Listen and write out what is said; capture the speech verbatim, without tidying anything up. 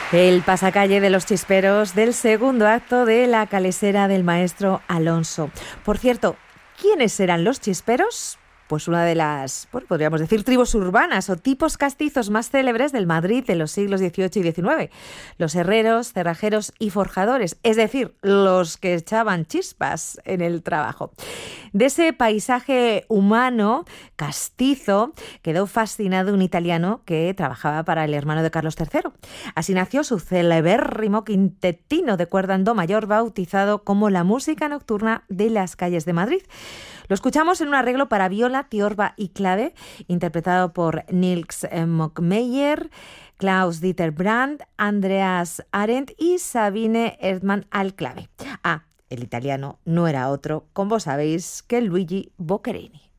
El pasacalle de los chisperos del segundo acto de La calesera del maestro Alonso. Por cierto, ¿quiénes eran los chisperos? Pues una de las, bueno, podríamos decir, tribus urbanas o tipos castizos más célebres del Madrid de los siglos dieciocho y diecinueve. Los herreros, cerrajeros y forjadores, es decir, los que echaban chispas en el trabajo. De ese paisaje humano, castizo, quedó fascinado un italiano que trabajaba para el hermano de Carlos tercero. Así nació su celebérrimo quintetino de cuerda en do mayor, bautizado como la música nocturna de las calles de Madrid. Lo escuchamos en un arreglo para viola, tiorba y clave, interpretado por Nils Mockmeyer, Klaus-Dieter Brandt, Andreas Arendt y Sabine Erdmann al clave. Ah, el italiano no era otro, como sabéis, que Luigi Boccherini.